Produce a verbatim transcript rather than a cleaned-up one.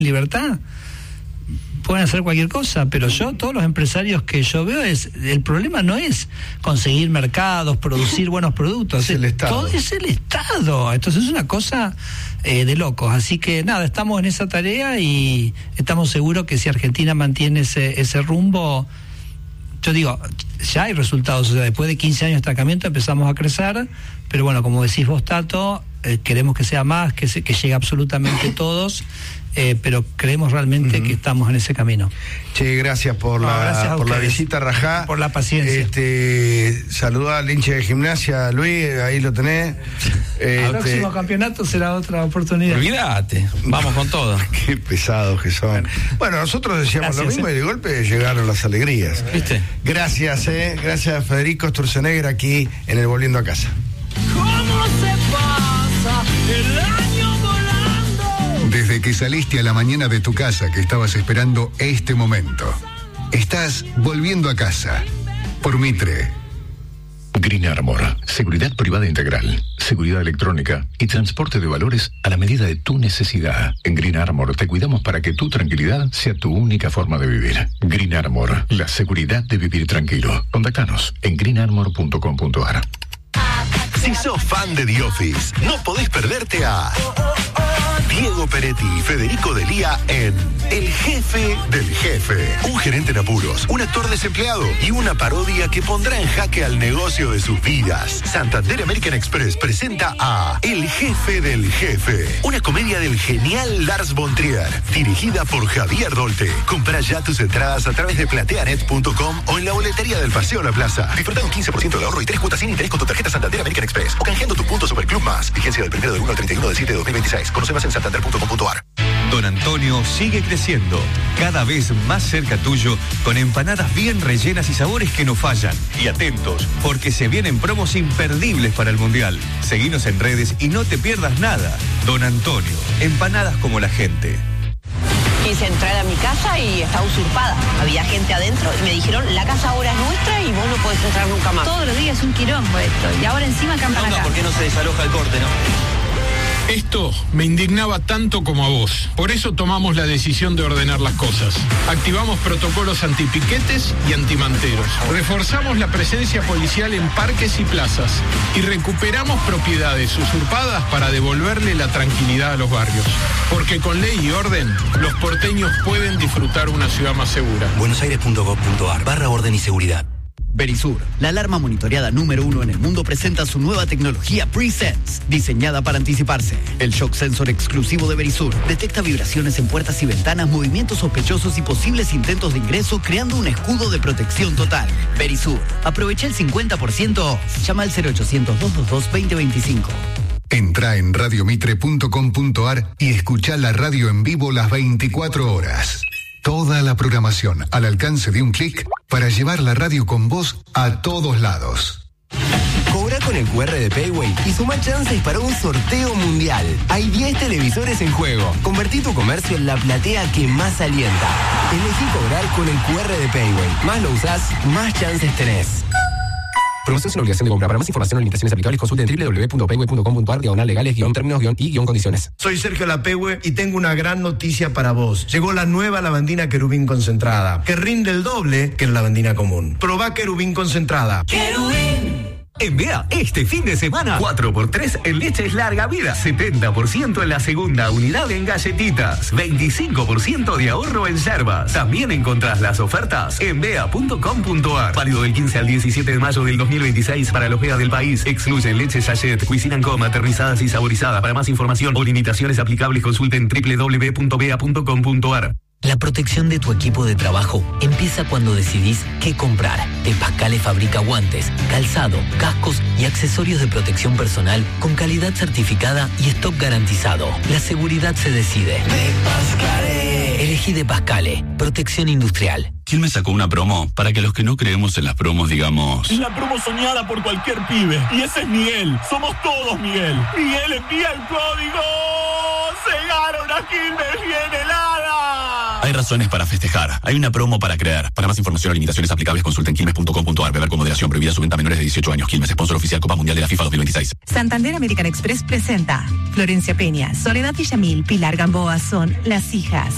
libertad, pueden hacer cualquier cosa, pero yo, todos los empresarios que yo veo, es el problema no es conseguir mercados, producir buenos productos, es el Estado. Todo es el Estado. Entonces es una cosa eh, de locos. Así que nada, estamos en esa tarea y estamos seguros que si Argentina mantiene ese, ese rumbo, yo digo, ya hay resultados. O sea, después de quince años de estancamiento empezamos a crecer, pero bueno, como decís vos, Tato, eh, queremos que sea más, que, se, que llegue absolutamente todos. Eh, pero creemos realmente uh-huh. que estamos en ese camino. Che, gracias por, no, la, gracias por la visita, Rajá. Por la paciencia. Este, saludá al hincha de Gimnasia, Luis, ahí lo tenés. El este, próximo campeonato será otra oportunidad. Olvídate, vamos con todo. Qué pesados que son. Bueno, nosotros decíamos gracias, lo mismo eh. y de golpe llegaron las alegrías. ¿Viste? Gracias, eh. Gracias, Federico Sturzenegger, aquí en el Volviendo a Casa. ¿Cómo se pasa el año volando? Desde que saliste a la mañana de tu casa, que estabas esperando este momento. Estás volviendo a casa. Por Mitre. Green Armor. Seguridad privada integral, seguridad electrónica y transporte de valores a la medida de tu necesidad. En Green Armor te cuidamos para que tu tranquilidad sea tu única forma de vivir. Green Armor. La seguridad de vivir tranquilo. Contáctanos en green armor punto com punto a r. Si sos fan de The Office, no podés perderte a Diego Peretti y Federico Delía en El Jefe del Jefe. Un gerente en apuros, un actor desempleado y una parodia que pondrá en jaque al negocio de sus vidas. Santander American Express presenta a El Jefe del Jefe, una comedia del genial Lars von Trier, dirigida por Javier Dolte. Comprá ya tus entradas a través de plateanet punto com o en la boletería del Paseo La Plaza. Disfruta un quince por ciento de ahorro y tres cuotas sin interés con tu tarjeta Santander American Express o canjeando tus puntos Superclub Más. Vigencia del primero del uno al treinta y uno del siete de dos mil veintiséis. Conoce más en santander punto com punto a r. Don Antonio sigue creciendo, cada vez más cerca tuyo, con empanadas bien rellenas y sabores que no fallan. Y atentos, porque se vienen promos imperdibles para el Mundial. Seguinos en redes y no te pierdas nada. Don Antonio, empanadas como la gente. Quise entrar a mi casa y estaba usurpada. Había gente adentro y me dijeron, la casa ahora es nuestra y vos no podés entrar nunca más. Todos los días es un quilombo esto. Y ahora encima acampan acá. ¿Por qué no se desaloja el corte, no? Esto me indignaba tanto como a vos. Por eso tomamos la decisión de ordenar las cosas. Activamos protocolos antipiquetes y antimanteros. Reforzamos la presencia policial en parques y plazas. Y recuperamos propiedades usurpadas para devolverle la tranquilidad a los barrios. Porque con ley y orden, los porteños pueden disfrutar una ciudad más segura. buenosaires punto gov punto a r barra orden y seguridad. Verisur, la alarma monitoreada número uno en el mundo, presenta su nueva tecnología Pre-Sense, diseñada para anticiparse. El shock sensor exclusivo de Verisur detecta vibraciones en puertas y ventanas, movimientos sospechosos y posibles intentos de ingreso, creando un escudo de protección total. Verisur, aprovecha el cincuenta por ciento off. Llama al cero ochocientos, doscientos veintidós, veinte veinticinco. Entra en radio mitre punto com punto a r y escucha la radio en vivo las veinticuatro horas. Toda la programación al alcance de un clic para llevar la radio con vos a todos lados. Cobra con el cu erre de Payway y suma chances para un sorteo mundial. Hay diez televisores en juego. Convertí tu comercio en la platea que más alienta. Elegí cobrar con el cu erre de Payway. Más lo usás, más chances tenés. Promoción sin obligación de compra. Para más información o limitaciones aplicables, consulte en doble u doble u doble u punto payway punto com punto a r, diagonal legales, guión términos, guión y guión condiciones. Soy Sergio Lapehue y tengo una gran noticia para vos. Llegó la nueva lavandina Querubín concentrada, que rinde el doble que la lavandina común. Probá Querubín concentrada. ¡Querubín! En Bea, este fin de semana, cuatro por tres en leches larga vida, setenta por ciento en la segunda unidad en galletitas, veinticinco por ciento de ahorro en yerbas. También encontrás las ofertas en bea punto com punto a r. Válido del quince al diecisiete de mayo del dos mil veintiséis para los Bea del país. Excluyen leche sachet, Cuisine and Com, aterrizadas y saborizadas. Para más información o limitaciones aplicables, consulten doble u doble u doble u punto bea punto com punto a r. La protección de tu equipo de trabajo empieza cuando decidís qué comprar. De Pascale fabrica guantes, calzado, cascos y accesorios de protección personal con calidad certificada y stock garantizado. La seguridad se decide. De Pascale. Elegí De Pascale, protección industrial. Quilmes sacó una promo para que los que no creemos en las promos digamos... La promo soñada por cualquier pibe. Y ese es Miguel. Somos todos Miguel. Miguel envía el código. ¡Se gana una Quilmes bien helada! Hay razones para festejar. Hay una promo para creer. Para más información o limitaciones aplicables, consulten quilmes punto com punto a r. Beber con moderación. Prohibida su venta a menores de dieciocho años. Quilmes, sponsor oficial Copa Mundial de la FIFA dos mil veintiséis. Santander American Express presenta Florencia Peña, Soledad Villamil, Pilar Gamboa son las hijas.